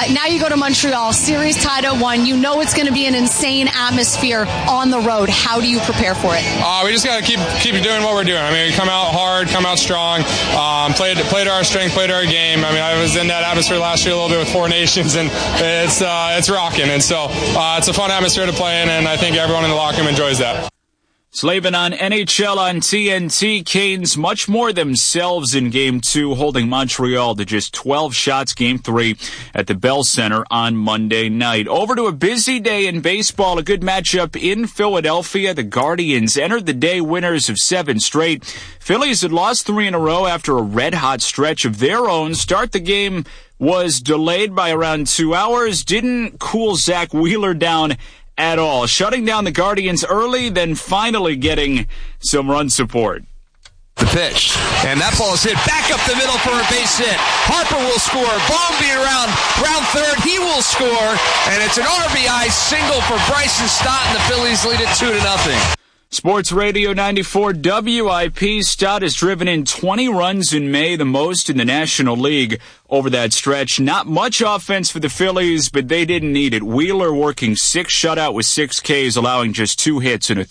Now you go to Montreal, series tied at 1. You know it's going to be an insane atmosphere on the road. How do you prepare for it? We just got to keep doing what we're doing. I mean, come out hard, come out strong, play to our strength, play to our game. I mean, I was in that atmosphere last year a little bit with Four Nations, and it's rocking. And so it's a fun atmosphere to play in, and I think everyone in the locker room enjoys that. Slavin on NHL on TNT. Canes much more themselves in Game 2, holding Montreal to just 12 shots Game 3 at the Bell Center on Monday night. Over to a busy day in baseball, a good matchup in Philadelphia. The Guardians entered the day winners of 7 straight. Phillies had lost 3 in a row after a red-hot stretch of their own. Start the game was delayed by around 2 hours. Didn't cool Zach Wheeler down at all, shutting down the Guardians early, then finally getting some run support. The pitch, and that ball is hit back up the middle for a base hit. Harper will score. Bombi around third, he will score, and it's an RBI single for Bryson Stott, and the Phillies lead it 2-0. Sports Radio 94 WIP. Stott has driven in 20 runs in May, the most in the National League over that stretch. Not much offense for the Phillies, but they didn't need it. Wheeler working 6 shutout with 6 Ks, allowing just 2 hits and a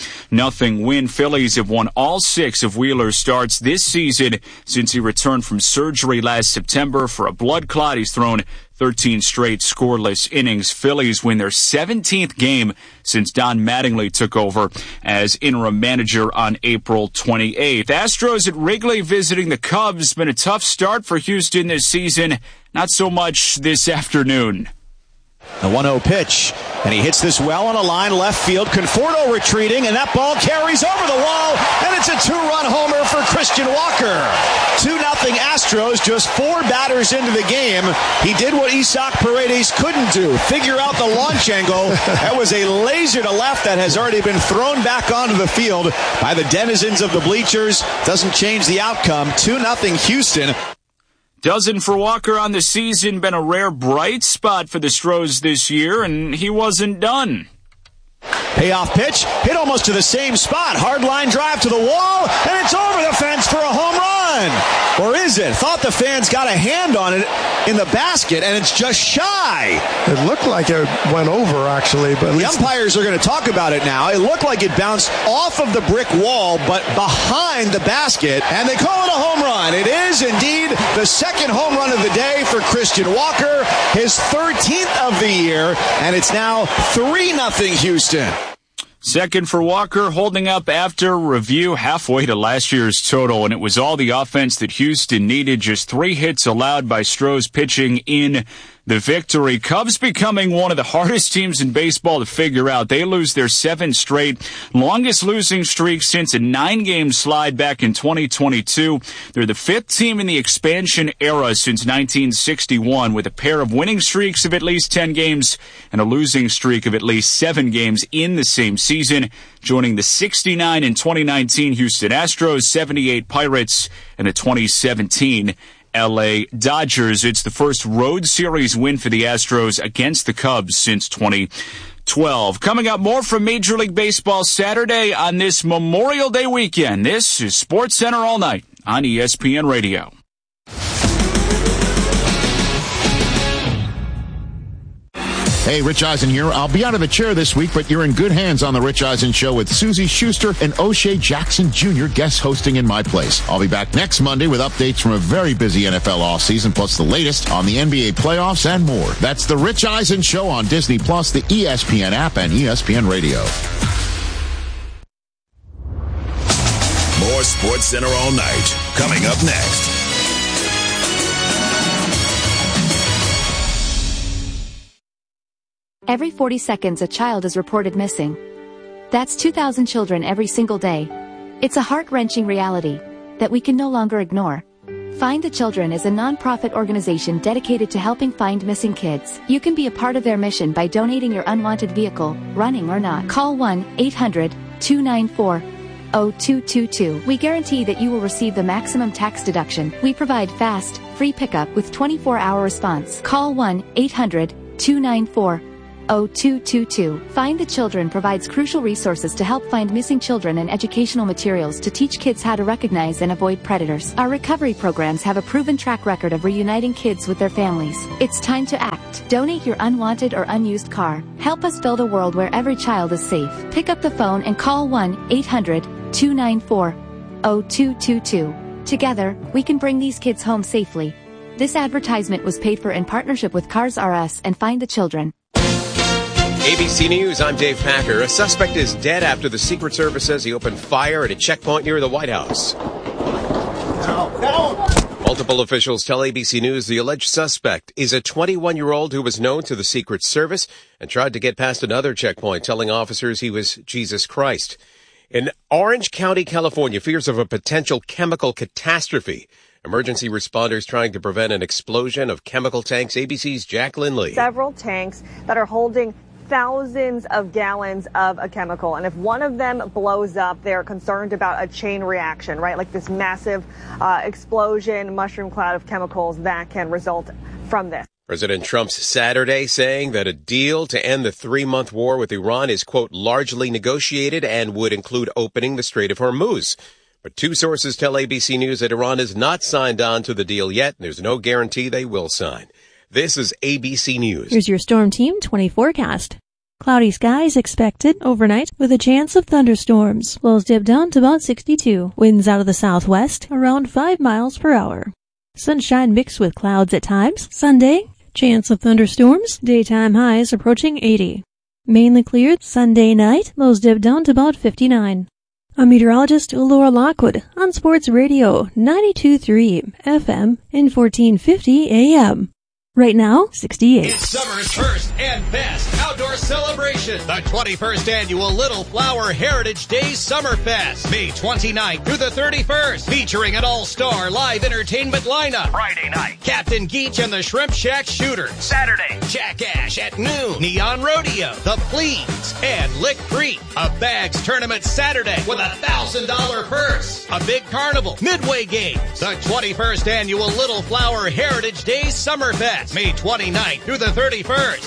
3-0 win. Phillies have won all 6 of Wheeler's starts this season since he returned from surgery last September for a blood clot. He's thrown 13 straight scoreless innings. Phillies win their 17th game since Don Mattingly took over as interim manager on April 28th. Astros at Wrigley visiting the Cubs. Been a tough start for Houston this season. Not so much this afternoon. The 1-0 pitch, and he hits this well on a line left field. Conforto retreating, and that ball carries over the wall, and it's a 2-run homer for Christian Walker. 2-0 Astros, just 4 batters into the game. He did what Isaac Paredes couldn't do, figure out the launch angle. That was a laser to left that has already been thrown back onto the field by the denizens of the bleachers. Doesn't change the outcome. 2-0 Houston. Dozen for Walker on the season, been a rare bright spot for the Stros this year, and he wasn't done. Payoff pitch, hit almost to the same spot. Hard line drive to the wall, and it's over the fence for a home run. Or is it? Thought the fans got a hand on it in the basket, and it's just shy. It looked like it went over, actually. But the umpires are going to talk about it now. It looked like it bounced off of the brick wall, but behind the basket, and they call it a home run. It is indeed the second home run of the day for Christian Walker, his 13th of the year, and it's now 3-0 Houston. Second for Walker, holding up after review halfway to last year's total, and it was all the offense that Houston needed. Just 3 hits allowed by Stros pitching in the victory. Cubs becoming one of the hardest teams in baseball to figure out. They lose their 7th straight, longest losing streak since a 9-game slide back in 2022. They're the 5th team in the expansion era since 1961, with a pair of winning streaks of at least 10 games and a losing streak of at least 7 games in the same season, joining the 69 in 2019 Houston Astros, 78 Pirates, and the 2017 LA Dodgers. It's the first road series win for the Astros against the Cubs since 2012. Coming up, more from Major League Baseball Saturday on this Memorial Day weekend. This is Sports Center All Night on ESPN Radio. Hey, Rich Eisen here. I'll be out of the chair this week, but you're in good hands on The Rich Eisen Show with Susie Schuster and O'Shea Jackson Jr. guest hosting in my place. I'll be back next Monday with updates from a very busy NFL offseason, plus the latest on the NBA playoffs and more. That's The Rich Eisen Show on Disney+, the ESPN app, and ESPN Radio. More Sports Center All Night, coming up next. Every 40 seconds a child is reported missing. That's 2,000 children every single day. It's a heart-wrenching reality that we can no longer ignore. Find the Children is a non-profit organization dedicated to helping find missing kids. You can be a part of their mission by donating your unwanted vehicle, running or not. Call 1-800-294-0222. We guarantee that you will receive the maximum tax deduction. We provide fast, free pickup with 24-hour response. Call 1-800-294-0222. Find the Children provides crucial resources to help find missing children and educational materials to teach kids how to recognize and avoid predators. Our recovery programs have a proven track record of reuniting kids with their families. It's time to act. Donate your unwanted or unused car. Help us build a world where every child is safe. Pick up the phone and call 1-800-294-0222. Together, we can bring these kids home safely. This advertisement was paid for in partnership with Cars R Us and Find the Children. ABC News, I'm Dave Packer. A suspect is dead after the Secret Service says he opened fire at a checkpoint near the White House. Multiple officials tell ABC News the alleged suspect is a 21-year-old who was known to the Secret Service and tried to get past another checkpoint, telling officers he was Jesus Christ. In Orange County, California, fears of a potential chemical catastrophe. Emergency responders trying to prevent an explosion of chemical tanks. ABC's Jack Lindley. Several tanks that are holding thousands of gallons of a chemical. And if one of them blows up, they're concerned about a chain reaction, right? Like this massive explosion, mushroom cloud of chemicals that can result from this. President Trump's Saturday saying that a deal to end the 3-month war with Iran is, quote, largely negotiated and would include opening the Strait of Hormuz. But two sources tell ABC News that Iran has not signed on to the deal yet, and there's no guarantee they will sign. This is ABC News. Here's your Storm Team 20 forecast. Cloudy skies expected overnight with a chance of thunderstorms. Lows dip down to about 62. Winds out of the southwest around 5 miles per hour. Sunshine mixed with clouds at times. Sunday, chance of thunderstorms. Daytime highs approaching 80. Mainly cleared Sunday night. Lows dip down to about 59. I'm meteorologist Laura Lockwood on Sports Radio 92.3 FM and 1450 AM. Right now, 68. It's summer's first and best outdoor celebration. The 21st Annual Little Flower Heritage Days Summer Fest. May 29th through the 31st. Featuring an all-star live entertainment lineup. Friday night, Captain Geach and the Shrimp Shack Shooters. Saturday, Jack Ash at noon. Neon Rodeo, The Pleens, and Lick Creek. A bags tournament Saturday with a $1,000 purse. A big carnival. Midway games. The 21st Annual Little Flower Heritage Days Summer Fest. May 29th through the 31st.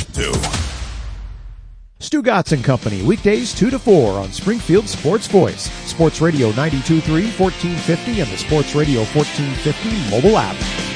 Stu Gatz and Company, weekdays 2 to 4 on Springfield Sports Voice. Sports Radio 92.3, 1450, and the Sports Radio 1450 mobile app.